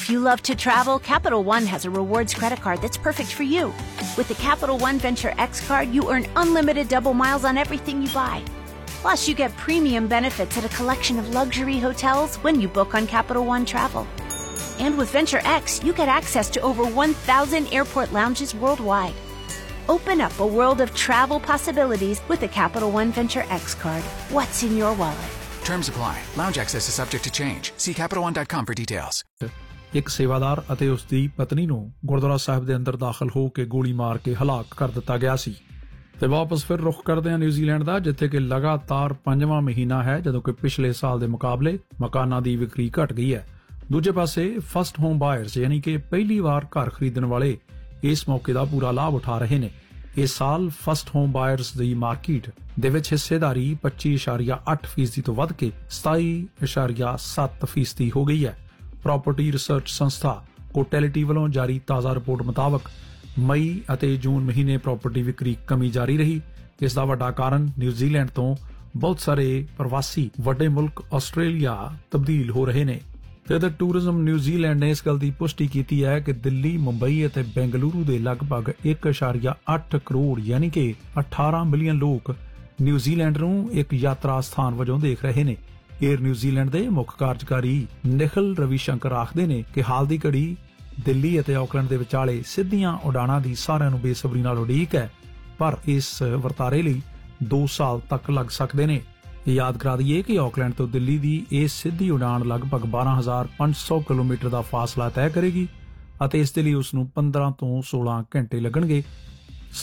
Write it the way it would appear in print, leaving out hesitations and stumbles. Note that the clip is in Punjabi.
If you love to travel, Capital One has a rewards credit card that's perfect for you. With the Capital One Venture X card, you earn unlimited double miles on everything you buy. Plus, you get premium benefits at a collection of luxury hotels when you book on Capital One Travel. And with Venture X, you get access to over 1,000 airport lounges worldwide. Open up a world of travel possibilities with the Capital One Venture X card. What's in your wallet? Terms apply. Lounge access is subject to change. See CapitalOne.com for details. ਇੱਕ ਸੇਵਾਦਾਰ ਅਤੇ ਉਸ ਦੀ ਪਤਨੀ ਨੂੰ ਗੁਰਦੁਆਰਾ ਸਾਹਿਬ ਦੇ ਅੰਦਰ ਦਾਖਲ ਹੋ ਕੇ ਗੋਲੀ ਮਾਰ ਕੇ ਹਲਾਕ ਕਰ ਦਿੱਤਾ ਗਿਆ ਸੀ। ਤੇ ਵਾਪਸ ਫਿਰ ਰੁਖ ਕਰਦੇ ਹਾਂ ਨਿਊਜ਼ੀਲੈਂਡ ਦਾ, ਜਿੱਥੇ ਕਿ ਲਗਾਤਾਰ 5ਵਾਂ ਮਹੀਨਾ ਹੈ ਜਦੋਂ ਕਿ ਪਿਛਲੇ ਸਾਲ ਦੇ ਮੁਕਾਬਲੇ ਮਕਾਨਾਂ ਦੀ ਵਿਕਰੀ ਘਟ ਗਈ ਹੈ। ਦੂਜੇ ਪਾਸੇ ਫਸਟ ਹੋਮ ਬਾਇਰਸ ਯਾਨੀ ਕਿ ਪਹਿਲੀ ਵਾਰ ਘਰ ਖਰੀਦਣ ਵਾਲੇ ਇਸ ਮੌਕੇ ਦਾ ਪੂਰਾ ਲਾਭ ਉਠਾ ਰਹੇ ਨੇ। ਇਸ ਸਾਲ ਫਸਟ ਹੋਮ ਬਾਇਰਸ ਦੀ ਮਾਰਕੀਟ ਦੇ ਵਿੱਚ ਹਿੱਸੇਦਾਰੀ 25.8% ਤੋਂ ਵੱਧ ਕੇ 27.7% ਹੋ ਗਈ ਹੈ। ਪ੍ਰਾਪਰਟੀ ਰਿਸਰਚ ਸੰਸਥਾ ਕੋਟੈਲਿਟੀ ਵੱਲੋਂ ਜਾਰੀ ਤਾਜ਼ਾ ਰਿਪੋਰਟ ਮੁਤਾਬਕ ਮਈ ਅਤੇ ਜੂਨ ਮਹੀਨੇ ਪ੍ਰਾਪਰਟੀ ਵਿਕਰੀ ਕਮੀ ਜਾਰੀ ਰਹੀ। ਇਸ ਦਾ ਵੱਡਾ ਕਾਰਨ ਨਿਊਜ਼ੀਲੈਂਡ ਤੋਂ ਬਹੁਤ ਸਾਰੇ ਪ੍ਰਵਾਸੀ ਵੱਡੇ ਮੁਲਕ ਆਸਟ੍ਰੇਲੀਆ ਤਬਦੀਲ ਹੋ ਰਹੇ ਨੇ। ਤੇ ਟੂਰਿਜ਼ਮ ਨਿਊਜ਼ੀਲੈਂਡ ਨੇ ਇਸ ਗੱਲ ਦੀ ਪੁਸ਼ਟੀ ਕੀਤੀ ਹੈ ਕਿ ਦਿੱਲੀ, ਮੁੰਬਈ ਅਤੇ ਬੈਂਗਲੁਰੂ ਦੇ ਲਗਭਗ 1.8 ਕਰੋੜ ਯਾਨੀ ਕਿ 18 ਮਿਲੀਅਨ ਲੋਕ ਨਿਊਜ਼ੀਲੈਂਡ ਨੂੰ ਇੱਕ ਯਾਤਰਾ ਸਥਾਨ ਵਜੋਂ ਦੇਖ ਰਹੇ ਨੇ। ਏਅਰ ਨਿਊਜ਼ੀਲੈਂਡ ਦੇ ਮੁੱਖ ਕਾਰਜਕਾਰੀ ਨਿਖਿਲ ਰਵੀਸ਼ੰਕਰ ਆਖਦੇ ਨੇ ਕਿ ਹਾਲ ਦੀ ਘੜੀ ਦਿੱਲੀ ਅਤੇ ਆਕਲੈਂਡ ਦੇ ਵਿਚਾਲੇ ਸਿੱਧੀਆਂ ਉਡਾਣਾਂ ਦੀ ਸਾਰਿਆਂ ਨੂੰ ਬੇਸਬਰੀ ਨਾਲ ਉਡੀਕ ਹੈ, ਪਰ ਇਸ ਵਰਤਾਰੇ ਲਈ 2 ਸਾਲ ਤੱਕ ਲੱਗ ਸਕਦੇ ਨੇ। ਯਾਦ ਕਰਾ ਦਈਏ ਕਿ ਆਕਲੈਂਡ ਤੋਂ ਦਿੱਲੀ ਦੀ ਇਹ ਸਿੱਧੀ ਉਡਾਣ ਲਗਭਗ 12,500 ਕਿਲੋਮੀਟਰ ਦਾ ਫਾਸਲਾ ਤੈਅ ਕਰੇਗੀ ਅਤੇ ਇਸ ਦੇ ਲਈ ਉਸ ਨੂੰ 15 ਤੋਂ 16 ਘੰਟੇ ਲੱਗਣਗੇ।